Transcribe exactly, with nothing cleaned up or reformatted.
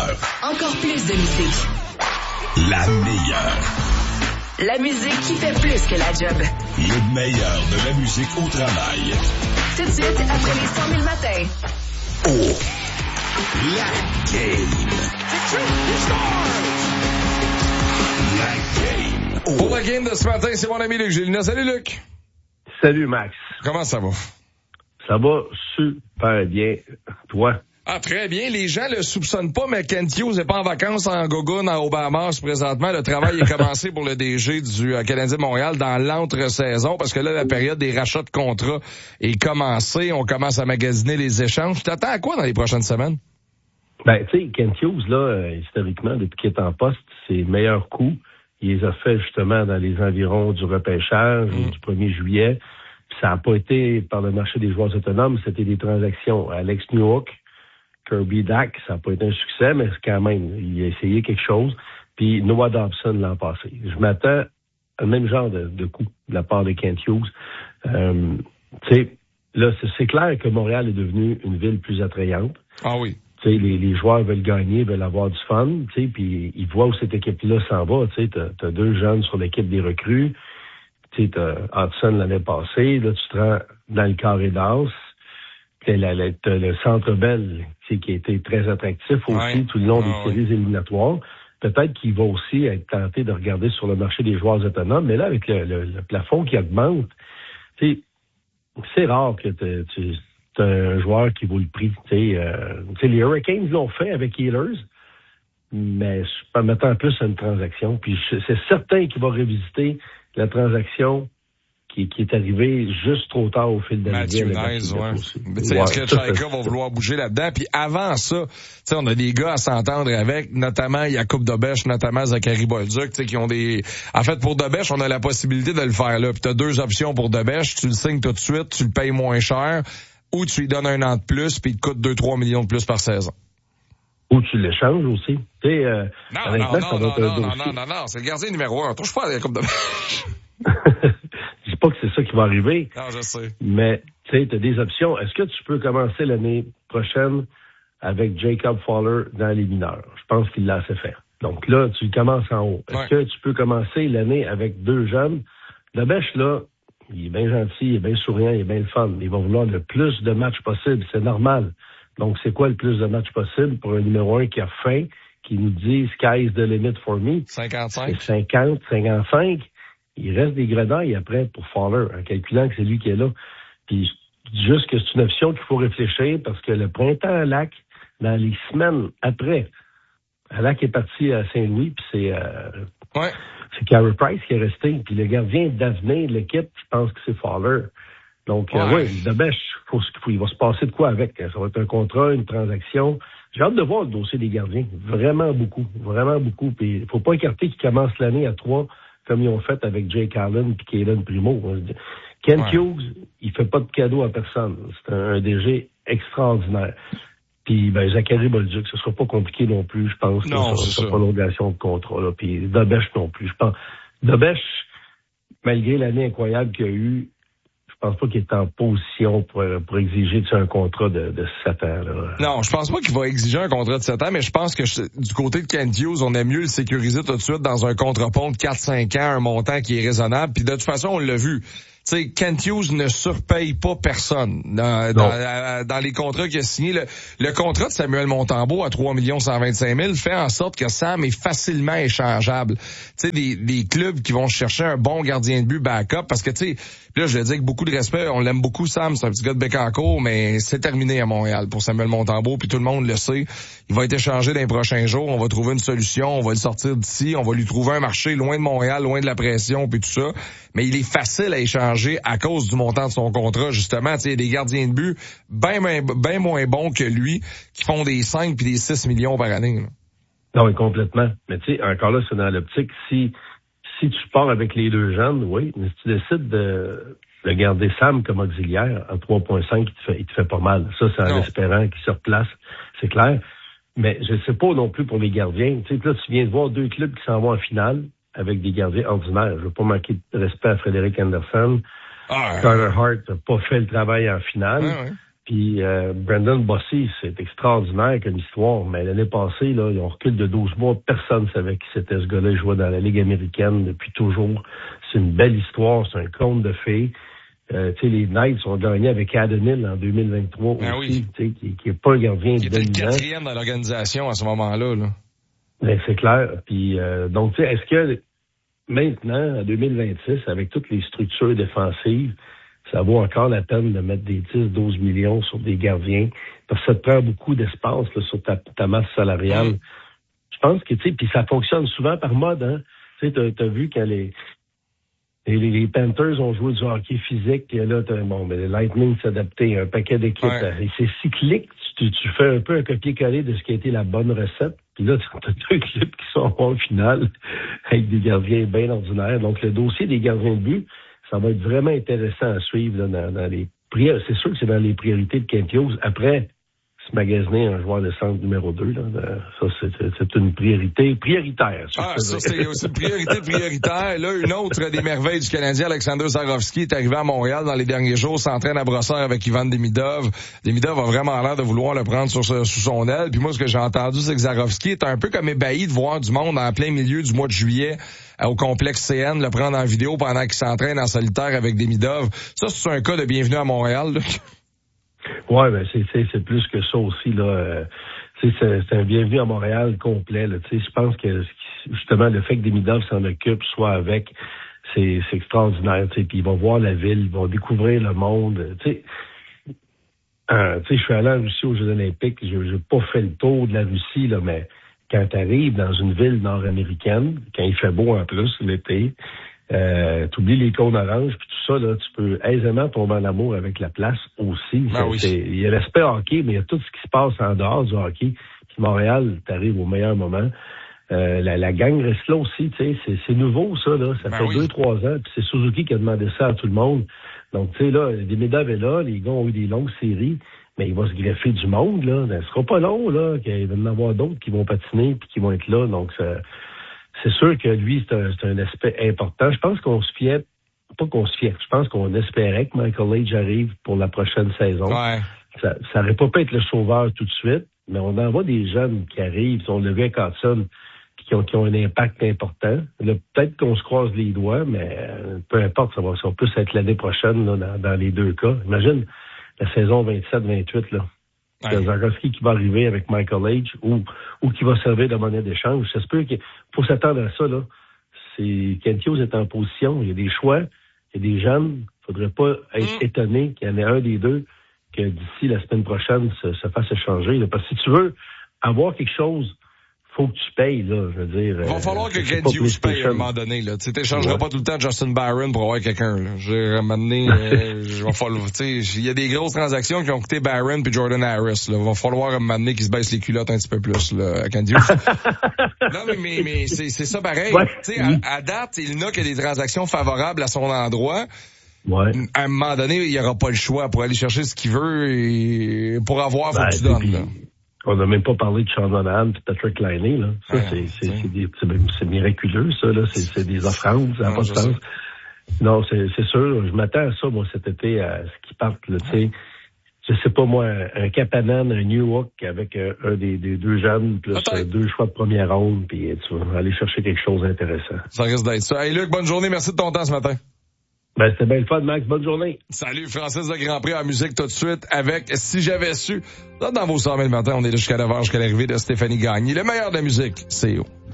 meilleure. Encore plus de musique. La meilleure. La musique qui fait plus que la job. Le meilleur de la musique au travail. Tout de suite, après les cent mille matins. Oh! La game. La game. Oh. Pour la game de ce matin, c'est mon ami Luc Gélina. Salut Luc. Salut Max. Comment ça va? Ça va super bien. Toi? Ah, très bien. Les gens le soupçonnent pas, mais Kent Hughes n'est pas en vacances en Gogun, en Bahamas présentement. Le travail est commencé pour le D G du euh, Canadien de Montréal dans l'entre-saison, parce que là, la période des rachats de contrats est commencée. On commence à magasiner les échanges. Tu t'attends à quoi dans les prochaines semaines? Ben, tu sais, Kent Hughes, là, euh, historiquement, depuis qu'il est en poste, ses meilleurs coups, il les a fait justement dans les environs du repêchage mmh. du premier juillet. Puis ça n'a pas été par le marché des joueurs autonomes, c'était des transactions. Alex Newhook, Kirby Dack, ça n'a pas été un succès, mais quand même, il a essayé quelque chose. Puis Noah Dobson l'an passé. Je m'attends à le même genre de, de coup de la part de Kent Hughes. Euh, tu sais, là, c'est, c'est clair que Montréal est devenu une ville plus attrayante. Ah oui. Tu sais, les, les joueurs veulent gagner, veulent avoir du fun, tu sais, puis ils voient où cette équipe-là s'en va. Tu sais, t'as, t'as deux jeunes sur l'équipe des recrues. Tu sais, t'as Hudson l'année passée. Là, tu te rends dans le carré d'as. T'as, la, la, t'as le Centre Bell, tu sais, qui a été très attractif aussi ouais. tout le long ah, des séries oui. éliminatoires. Peut-être qu'il va aussi être tenté de regarder sur le marché des joueurs autonomes, mais là, avec le, le, le plafond qui augmente, tu sais, c'est rare que tu t'as un joueur qui vaut le prix. Tu sais, euh, les Hurricanes l'ont fait avec Healers, mais je m'attends plus à une transaction. Puis c'est certain qu'il va revisiter la transaction qui, qui est arrivée juste trop tard au fil de la Matthew Nice, ouais. Mais tu sais, est-ce que Chaika va vouloir bouger là-dedans? Puis avant ça, tu sais, on a des gars à s'entendre avec, notamment Jakub Dobeš, notamment Zachary Bolduc, tu sais, qui ont des... En fait, pour Dobeš, on a la possibilité de le faire là. Puis t'as deux options pour Dobeš. Tu le signes tout de suite, tu le payes moins cher, ou tu lui donnes un an de plus, puis il te coûte deux trois millions de plus par saison. Ou tu l'échanges aussi. Tu sais, euh, non, non, non, non, non, non, non, non, non, non, c'est le gardien numéro un. Touche pas à Jakub Dobeš. Je dis pas que c'est ça qui va arriver. Non, je sais. Mais, tu sais, t'as des options. Est-ce que tu peux commencer l'année prochaine avec Jacob Fowler dans les mineurs? Je pense qu'il l'a assez fait. Donc là, tu commences en haut. Est-ce ouais. que tu peux commencer l'année avec deux jeunes? Dobeš, là, il est bien gentil, il est bien souriant, il est bien le fun. Il va vouloir le plus de matchs possible. C'est normal. Donc, c'est quoi le plus de matchs possible pour un numéro un qui a faim, qui nous dit « Sky's the limit for me ». cinquante-cinq. C'est cinquante, cinquante-cinq. Il reste des grenailles après pour Fowler, en calculant que c'est lui qui est là. Puis, je dis juste que c'est une option qu'il faut réfléchir parce que le printemps à Lac, dans les semaines après, à Lac est parti à Saint-Louis, puis c'est... Euh, ouais. C'est Carey Price qui est resté. Puis le gardien d'avenir de l'équipe, je pense que c'est Fowler. Donc, ouais, euh, oui, Dobeš, faut, faut, il va se passer de quoi avec? Ça va être un contrat, une transaction. J'ai hâte de voir le dossier des gardiens. Vraiment beaucoup. Vraiment beaucoup. Puis il faut pas écarter qu'ils commencent l'année à trois, comme ils ont fait avec Jake Allen et Caden Primo. Kent ouais. Hughes, il fait pas de cadeau à personne. C'est un, un D G extraordinaire. Puis, ben, Zachary Bolduc, ce sera pas compliqué non plus, je pense. Non, là, c'est sur ça. la prolongation de contrat, là. Puis, Dobeš non plus, je pense. Dobeš, malgré l'année incroyable qu'il a eue, je pense pas qu'il est en position pour, pour exiger tu sais, un contrat de, de sept ans, là. Non, je pense pas qu'il va exiger un contrat de sept ans, mais je pense que je, du côté de Kent Hughes, on aime mieux le sécuriser tout de suite dans un contre-pont de quatre cinq ans, un montant qui est raisonnable. Puis, de toute façon, on l'a vu. Tu sais, Kent Hughes ne surpaye pas personne dans, dans, dans les contrats qu'il a signés. Le, le contrat de Samuel Montembeault à trois millions cent vingt-cinq mille fait en sorte que Sam est facilement échangeable. Tu sais, des, des clubs qui vont chercher un bon gardien de but backup parce que, tu sais, là, je le dis avec beaucoup de respect, on l'aime beaucoup, Sam, c'est un petit gars de Bécancour, mais c'est terminé à Montréal pour Samuel Montembeault, puis tout le monde le sait. Il va être échangé dans les prochains jours, on va trouver une solution, on va le sortir d'ici, on va lui trouver un marché loin de Montréal, loin de la pression, puis tout ça. Mais il est facile à échanger à cause du montant de son contrat, justement. Tu sais, il y a des gardiens de but bien ben, ben moins bons que lui qui font des cinq puis des six millions par année. Là. Non, mais complètement. Mais tu sais, encore là, c'est dans l'optique, si si tu pars avec les deux jeunes, oui, mais si tu décides de, de garder Sam comme auxiliaire, en trois virgule cinq, il te fait, il te fait pas mal. Ça, c'est en non. espérant qu'il se replace, c'est clair. Mais je sais pas non plus pour les gardiens. Tu sais, là, tu viens de voir deux clubs qui s'en vont en finale avec des gardiens ordinaires. Je veux pas manquer de respect à Frédéric Anderson. Ah, Carter Hart n'a pas fait le travail en finale. Ouais, ouais. Puis euh, Brendan Bossy, c'est extraordinaire comme histoire, mais l'année passée, là, ils ont reculé de douze mois, personne ne savait qui c'était ce gars-là. Il jouait dans la Ligue américaine depuis toujours. C'est une belle histoire, c'est un conte de fées. Euh, tu sais, les Knights ont gagné avec Adam Hill en deux mille vingt-trois ben aussi, oui. tu sais, qui, qui est pas un gardien qui était le dominant. quatrième dans l'organisation à ce moment-là. Là. Ben, c'est clair. Puis euh, donc, tu sais, est-ce que maintenant, en deux mille vingt-six, avec toutes les structures défensives, ça vaut encore la peine de mettre des dix, douze millions sur des gardiens, parce que ça te prend beaucoup d'espace là, sur ta, ta masse salariale. Mm. Je pense que, tu sais, puis ça fonctionne souvent par mode, hein. Tu sais, t'as, t'as vu quand les, les, les Panthers ont joué du hockey physique, et là, t'as, bon, ben, le Lightning s'adaptait, un paquet d'équipes. Ouais. Et c'est cyclique, tu, tu fais un peu un copier-coller de ce qui a été la bonne recette, puis là, t'as deux équipes qui sont en finale avec des gardiens bien ordinaires. Donc, le dossier des gardiens de but, ça va être vraiment intéressant à suivre là, dans, dans les priorités. C'est sûr que c'est dans les priorités de Kent Hughes. Après, se magasiner un joueur de centre numéro deux, là, ça, c'est, c'est une priorité prioritaire. Ah, ça, c'est aussi une priorité prioritaire. Là, une autre des merveilles du Canadien, Alexander Zarovski, est arrivé à Montréal dans les derniers jours, s'entraîne à Brossard avec Ivan Demidov. Demidov a vraiment l'air de vouloir le prendre sur, sous son aile. Puis moi, ce que j'ai entendu, c'est que Zarovski est un peu comme ébahi de voir du monde en plein milieu du mois de juillet au complexe C N, le prendre en vidéo pendant qu'il s'entraîne en solitaire avec Demidov. Ça, c'est un cas de bienvenue à Montréal, là. Ouais, ben c'est, c'est c'est plus que ça aussi là. Euh, c'est, c'est un bienvenu à Montréal complet. Là. Je pense que justement le fait que Demidov s'en occupe, soit avec, c'est, c'est extraordinaire. Puis il va voir la ville, il va découvrir le monde. Tu sais, euh, je suis allé en Russie aux Jeux Olympiques. Je n'ai pas fait le tour de la Russie là, mais quand tu arrives dans une ville nord-américaine, quand il fait beau en plus l'été. Euh, tu oublies les cônes oranges puis tout ça, là, tu peux aisément tomber en amour avec la place aussi. Ah oui. c'est, il y a l'aspect hockey, mais il y a tout ce qui se passe en dehors du hockey. Puis Montréal, t'arrives au meilleur moment. Euh, la, la gang reste là aussi, tu sais, c'est, c'est nouveau ça, là. Ça ben fait oui. deux, trois ans, puis c'est Suzuki qui a demandé ça à tout le monde. Donc, tu sais, là, Demidov est là, les gars ont eu des longues séries, mais il va se greffer du monde, là. Ce sera pas long, là, qu'il va y en avoir d'autres qui vont patiner puis qui vont être là. Donc, ça, c'est sûr que lui, c'est un, c'est un aspect important. Je pense qu'on se fiait, pas qu'on se fiait, je pense qu'on espérait que Michael Leach arrive pour la prochaine saison. Ouais. Ça, ça aurait pas pu être le sauveur tout de suite, mais on en voit des jeunes qui arrivent, on le voit à Hudson, qui ont, qui ont un impact important. Là, peut-être qu'on se croise les doigts, mais euh, peu importe, ça va, ça va plus être l'année prochaine, là, dans, dans les deux cas. Imagine la saison vingt-sept vingt-huit, là. Ouais. Zarovski qui va arriver avec Michael Leach ou, ou qui va servir de monnaie d'échange. Ça se peut qu'il faut s'attendre à ça, là. C'est, Kent Hughes est en position. Il y a des choix. Il y a des jeunes. Il faudrait pas être mm. étonné qu'il y en ait un des deux que d'ici la semaine prochaine se, se fasse échanger, là. Parce que si tu veux avoir quelque chose, faut que tu payes, là, je veux dire. Il va falloir que Kent Hughes paye à un moment donné, là. Tu t'échangeras ouais. pas tout le temps Justin Barron pour avoir quelqu'un, là. J'ai ramené, euh, je vais falloir, tu sais, il y a des grosses transactions qui ont coûté Barron puis Jordan Harris, là. Il va falloir à un moment donné qu'ils se baissent les culottes un petit peu plus, là, à Kent Hughes. Non, mais, mais, mais c'est, c'est ça pareil. Ouais. Tu sais, à, à date, il n'a que des transactions favorables à son endroit. Ouais. À un moment donné, il n'y aura pas le choix pour aller chercher ce qu'il veut et pour avoir, faut ben, que tu donnes, là. On n'a même pas parlé de Sean Monahan et Patrick Laine, là. Ça, ah, c'est, c'est, c'est, des, c'est, c'est miraculeux, ça, là. C'est, c'est des offrandes, ça n'a pas de sens. Non, c'est, c'est sûr. Je m'attends à ça, moi, cet été, à ce qu'ils partent, là, tu sais. Je sais pas, moi, un Kapanen, un Newhook avec un, un des, des deux jeunes, plus euh, deux choix de première ronde, puis tu vas aller chercher quelque chose d'intéressant. Ça risque d'être ça. Hey, Luc, bonne journée. Merci de ton temps ce matin. Ben, c'était bien le fun, Max. Bonne journée. Salut, Francis de Grand Prix en musique tout de suite avec Si j'avais su. Là, dans vos cent mille le matin, on est là jusqu'à neuf heures, jusqu'à l'arrivée de Stéphanie Gagné. Le meilleur de la musique, c'est où?